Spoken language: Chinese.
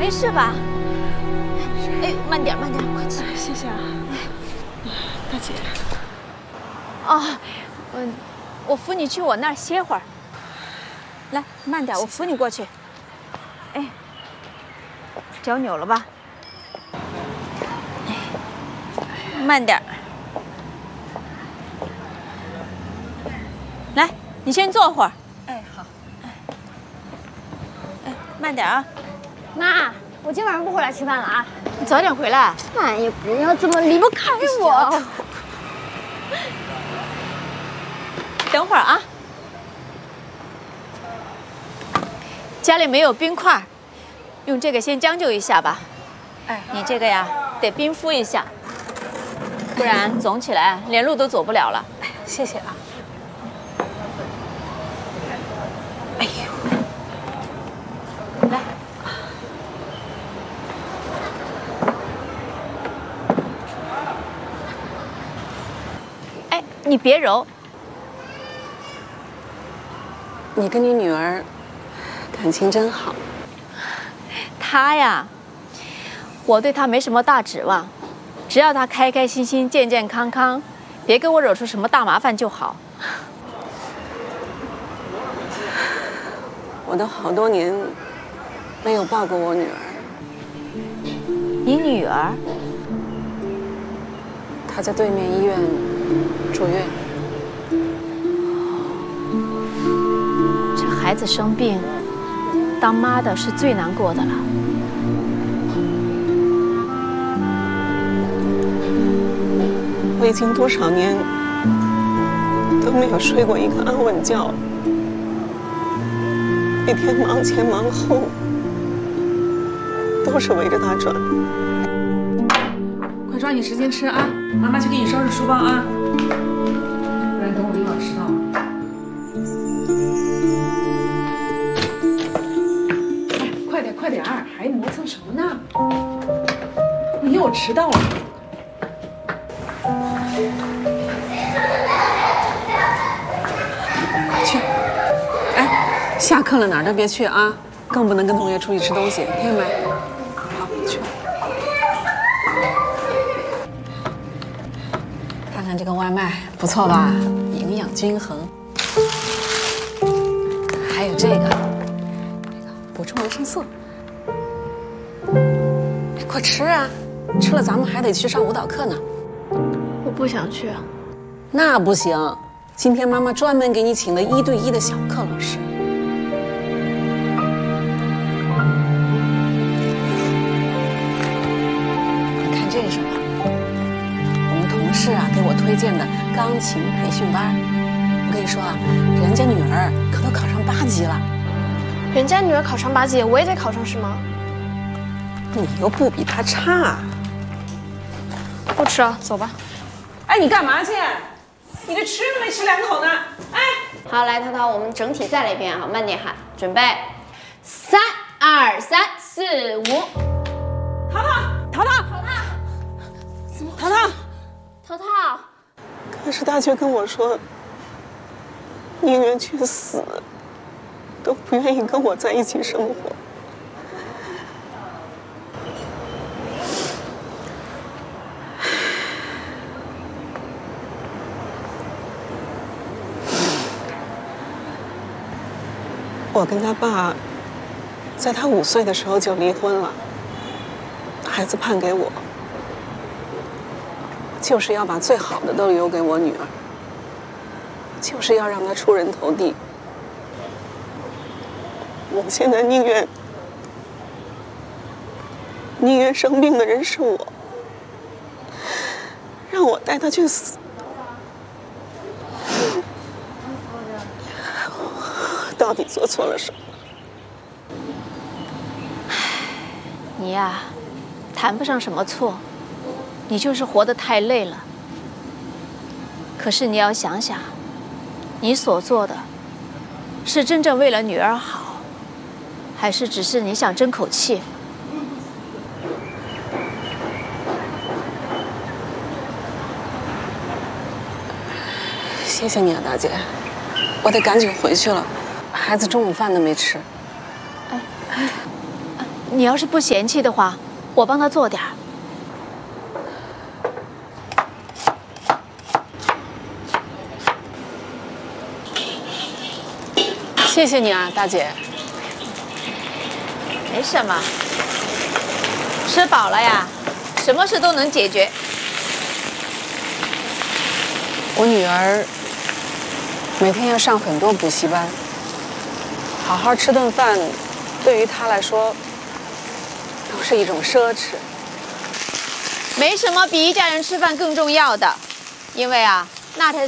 没事吧？哎，慢点，慢点，快起。 谢谢啊，大姐。 哦，我扶你去我那儿歇会儿。来，慢点，我扶你过去。哎，脚扭了吧？慢点。来，你先坐会儿。 哎，好。 哎，慢点啊。 妈，我今晚上不回来吃饭了啊！ 你早点回来。 妈也不要这么离不开我。 等会儿啊。家里没有冰块，用这个先将就一下吧。 哎， 你这个呀，得冰敷一下，不然肿起来连路都走不了了。 哎，谢谢啊。哎呦， 来。哎，你别揉。 你跟你女儿感情真好。 她呀，我对她没什么大指望，只要她开开心心、健健康康，别给我惹出什么大麻烦就好。 我都好多年没有抱过我女儿。 你女儿？ 她在对面医院住院。 这孩子生病，当妈的是最难过的了。 我已经多少年都没有睡过一个安稳觉，每天忙前忙后，都是围着她转。 快抓紧时间吃啊！妈妈去给你收拾书包啊，不然等会儿又要迟到了。哎，快点快点，还磨蹭什么呢？你又迟到了。去，哎，下课了哪儿都别去啊，更不能跟同学出去吃东西，听见没？好，去。看看这个外卖不错吧？营养均衡。还有这个补充维生素。哎，快吃啊！吃了咱们还得去上舞蹈课呢。 我不想去。 那不行，今天妈妈专门给你请了1对1的小课老师。你看这是什么？我们同事啊给我推荐的钢琴培训班。我跟你说啊，人家女儿可都考上8级了。 人家女儿考上8级，我也得考上是吗？ 你又不比她差。 不吃了，走吧。 哎，你干嘛去？你这吃都没吃2口呢！哎， 好，来，涛涛，我们整体再来一遍啊，慢点喊，准备，3、2、3、4、5。 淘淘，淘淘，淘淘， 涛涛， 可是大学跟我说，宁愿去死，都不愿意跟我在一起生活。我跟他爸，在他5岁的时候就离婚了，孩子判给我，就是要把最好的都留给我女儿，就是要让她出人头地。我现在宁愿生病的人是我，让我带她去死。到底做错了什么？ 你呀，谈不上什么错，你就是活得太累了。可是你要想想，你所做的，是真正为了女儿好，还是只是你想争口气？ 谢谢你啊，大姐，我得赶紧回去了。孩子中午饭都没吃。 你要是不嫌弃的话，我帮他做点儿。 谢谢你啊，大姐。 没什么，吃饱了呀，什么事都能解决。 我女儿每天要上很多补习班，好好吃顿饭，对于她来说都是一种奢侈。 没什么比一家人吃饭更重要的，因为啊，那才